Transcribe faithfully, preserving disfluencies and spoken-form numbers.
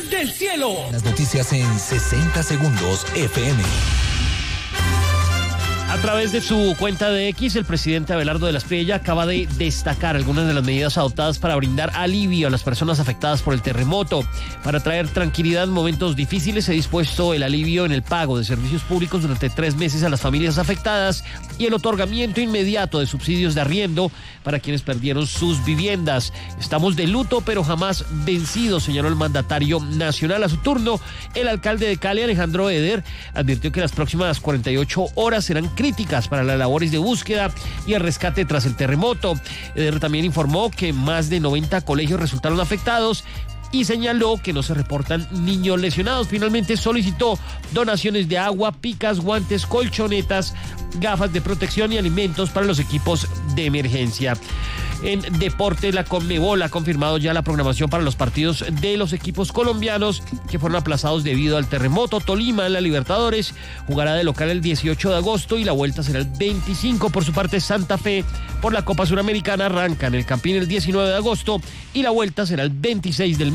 desde el cielo. Las noticias en sesenta segundos F M. A través de su cuenta de X, el presidente Abelardo de la Espriella acaba de destacar algunas de las medidas adoptadas para brindar alivio a las personas afectadas por el terremoto. Para traer tranquilidad en momentos difíciles, se ha dispuesto el alivio en el pago de servicios públicos durante tres meses a las familias afectadas y el otorgamiento inmediato de subsidios de arriendo para quienes perdieron sus viviendas. Estamos de luto, pero jamás vencidos, señaló el mandatario nacional. A su turno, el alcalde de Cali, Alejandro Eder, advirtió que las próximas cuarenta y ocho horas serán críticas para las labores de búsqueda y el rescate tras el terremoto. Eder también informó que más de noventa colegios resultaron afectados y señaló que no se reportan niños lesionados. Finalmente solicitó donaciones de agua, picas, guantes, colchonetas, gafas de protección y alimentos para los equipos de emergencia. En deporte, la Conmebol ha confirmado ya la programación para los partidos de los equipos colombianos que fueron aplazados debido al terremoto. Tolima, en la Libertadores, jugará de local el dieciocho de agosto y la vuelta será el veinticinco. Por su parte, Santa Fe, por la Copa Suramericana, arranca en el Campín el diecinueve de agosto y la vuelta será el veintiséis del